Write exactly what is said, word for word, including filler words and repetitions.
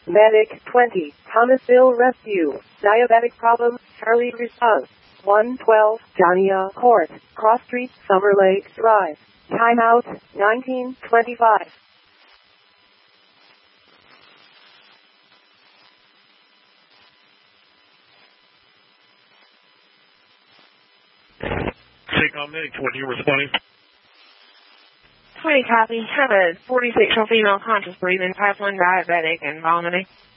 Medic twenty, Thomasville Rescue. Diabetic problem, early response. one twelve, Jonia Court, Cross Street, Summer Lake Drive. Timeout, nineteen twenty-five. Take-on Medic twenty, you're responding. twenty copy. Have a forty-six-year-old female conscious breathing, type one diabetic and vomiting.